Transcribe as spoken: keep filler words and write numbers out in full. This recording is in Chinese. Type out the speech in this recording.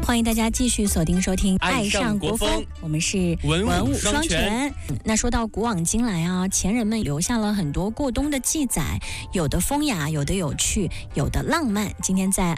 欢迎大家继续锁定收听《 爱上国风》， 我们是文武双全。 那说到古往今来啊，前人们留下了很多过冬的记载，有的风雅，有的有趣，有的浪漫。今天在